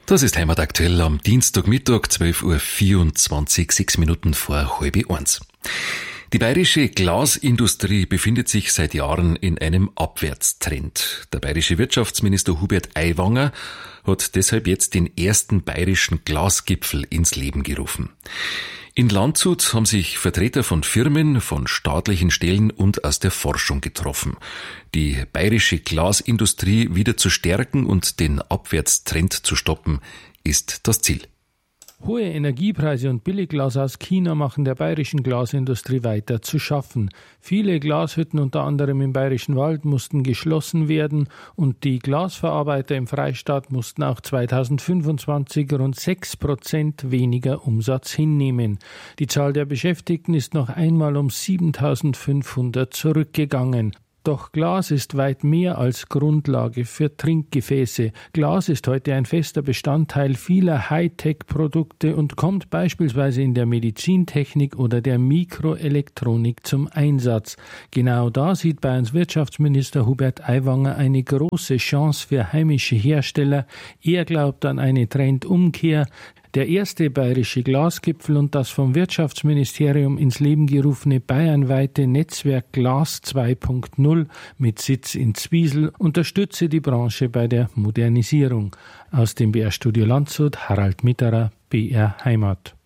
Das ist Heimataktuell am Dienstagmittag, 12:24 Uhr, 6 Minuten vor 12:30. Die bayerische Glasindustrie befindet sich seit Jahren in einem Abwärtstrend. Der bayerische Wirtschaftsminister Hubert Aiwanger hat deshalb jetzt den ersten bayerischen Glasgipfel ins Leben gerufen. In Landshut haben sich Vertreter von Firmen, von staatlichen Stellen und aus der Forschung getroffen. Die bayerische Glasindustrie wieder zu stärken und den Abwärtstrend zu stoppen, ist das Ziel. Hohe Energiepreise und Billigglas aus China machen der bayerischen Glasindustrie weiter zu schaffen. Viele Glashütten, unter anderem im Bayerischen Wald, mussten geschlossen werden und die Glasverarbeiter im Freistaat mussten auch 2025 rund 6% weniger Umsatz hinnehmen. Die Zahl der Beschäftigten ist noch einmal um 7.500 zurückgegangen. Doch Glas ist weit mehr als Grundlage für Trinkgefäße. Glas ist heute ein fester Bestandteil vieler Hightech-Produkte und kommt beispielsweise in der Medizintechnik oder der Mikroelektronik zum Einsatz. Genau da sieht Bayerns Wirtschaftsminister Hubert Aiwanger eine große Chance für heimische Hersteller. Er glaubt an eine Trendumkehr. Der erste bayerische Glasgipfel und das vom Wirtschaftsministerium ins Leben gerufene bayernweite Netzwerk Glas 2.0 mit Sitz in Zwiesel unterstütze die Branche bei der Modernisierung. Aus dem BR-Studio Landshut, Harald Mitterer, BR Heimat.